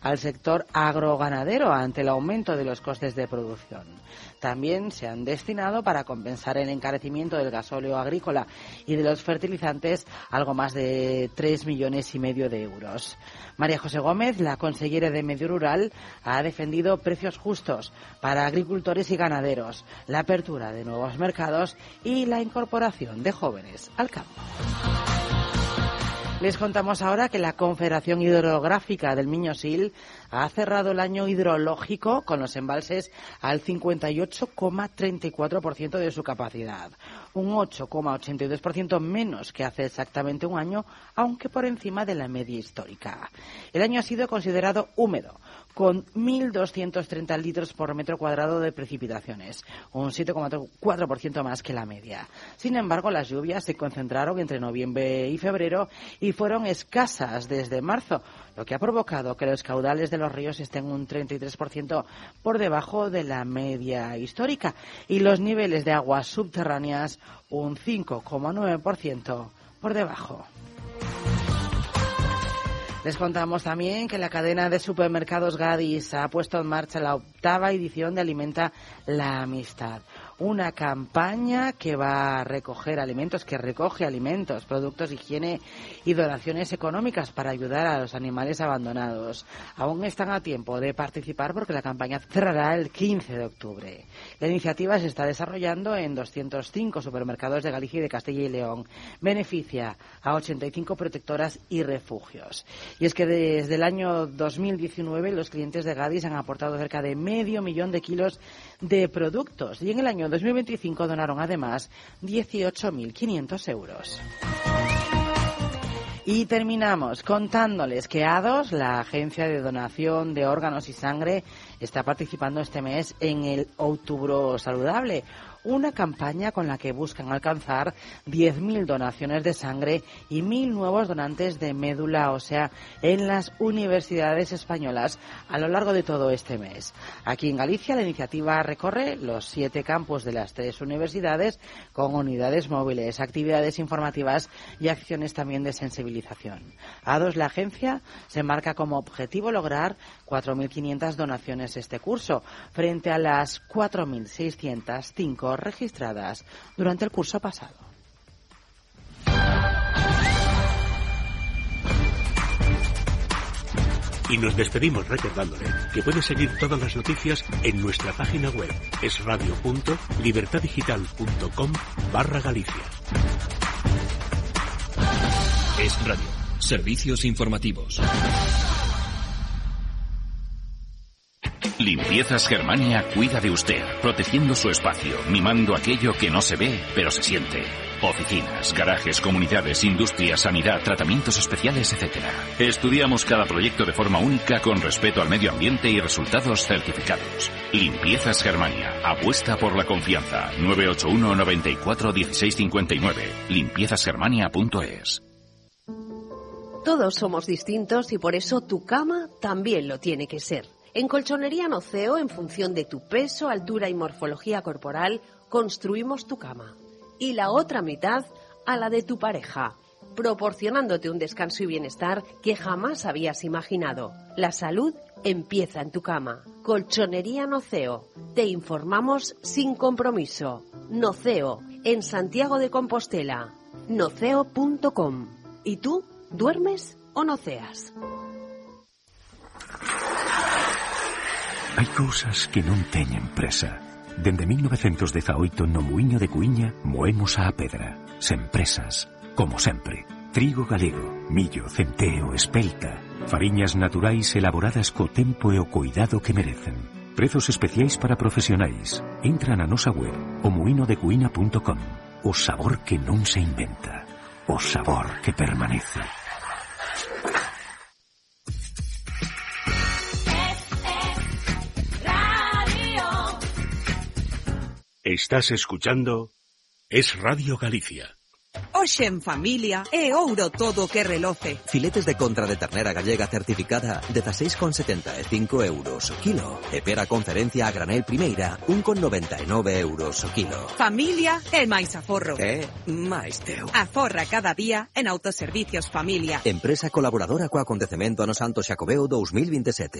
al sector agroganadero ante el aumento de los costes de producción. También se han destinado para compensar el encarecimiento del gasóleo agrícola y de los fertilizantes algo más de 3,5 millones de euros. María José Gómez, la consellera de Medio Rural, ha defendido precios justos para agricultores y ganaderos, la apertura de nuevos mercados y la incorporación de jóvenes al campo. Les contamos ahora que la Confederación Hidrográfica del Miño-Sil ha cerrado el año hidrológico con los embalses al 58,34% de su capacidad, un 8,82% menos que hace exactamente un año, aunque por encima de la media histórica. El año ha sido considerado húmedo, con 1.230 litros por metro cuadrado de precipitaciones, un 7,4% más que la media. Sin embargo, las lluvias se concentraron entre noviembre y febrero y fueron escasas desde marzo, lo que ha provocado que los caudales de los ríos estén un 33% por debajo de la media histórica y los niveles de aguas subterráneas un 5,9% por debajo. Les contamos también que la cadena de supermercados Gadis ha puesto en marcha la 8ª edición de Alimenta la Amistad, una campaña que va a recoge alimentos, productos, higiene y donaciones económicas para ayudar a los animales abandonados. Aún están a tiempo de participar porque la campaña cerrará el 15 de octubre. La iniciativa se está desarrollando en 205 supermercados de Galicia y de Castilla y León. Beneficia a 85 protectoras y refugios. Y es que desde el año 2019 los clientes de Gadis han aportado cerca de 500.000 kilos de productos y en el año 2025 donaron además 18.500 euros. Y terminamos contándoles que ADOS, la agencia de donación de órganos y sangre, está participando este mes en el Outubro Saludable, una campaña con la que buscan alcanzar 10.000 donaciones de sangre y 1.000 nuevos donantes de médula ósea en las universidades españolas a lo largo de todo este mes. Aquí en Galicia la iniciativa recorre los 7 campus de las 3 universidades con unidades móviles, actividades informativas y acciones también de sensibilización. ADOS, la agencia, se marca como objetivo lograr 4.500 donaciones este curso, frente a las 4.605 registradas durante el curso pasado. Y nos despedimos recordándole que puede seguir todas las noticias en nuestra página web esradio.libertadigital.com/Galicia. Es Radio. Servicios informativos. Limpiezas Germania cuida de usted, protegiendo su espacio, mimando aquello que no se ve, pero se siente. Oficinas, garajes, comunidades, industrias, sanidad, tratamientos especiales, etc. Estudiamos cada proyecto de forma única con respeto al medio ambiente y resultados certificados. Limpiezas Germania. Apuesta por la confianza. 981 94 16 59. Limpiezasgermania.es. Todos somos distintos y por eso tu cama también lo tiene que ser. En Colchonería Noceo, en función de tu peso, altura y morfología corporal, construimos tu cama. Y la otra mitad a la de tu pareja, proporcionándote un descanso y bienestar que jamás habías imaginado. La salud empieza en tu cama. Colchonería Noceo. Te informamos sin compromiso. Noceo, en Santiago de Compostela. Noceo.com. ¿Y tú, duermes o noceas? Hai cousas que non teñen presa. Dende 1918 no Muiño de Cuíña moemos a pedra. Sen presas, como sempre. Trigo galego, millo, centeo, espelta. Fariñas naturais elaboradas co tempo e o cuidado que merecen. Prezos especiais para profesionais. Entra na nosa web, omuinodecuina.com. O sabor que non se inventa. O sabor que permanece. Estás escuchando Es Radio Galicia. Hoxe en familia é ouro todo que reloce. Filetes de contra de ternera gallega certificada 16,75 euros o kilo. E pera conferencia a granel primeira 1,99 euros o kilo. Familia e máis aforro. máis teu. Aforra cada día en Autoservicios Familia. Empresa colaboradora co acontecemento ano Santo Xacobeo 2027.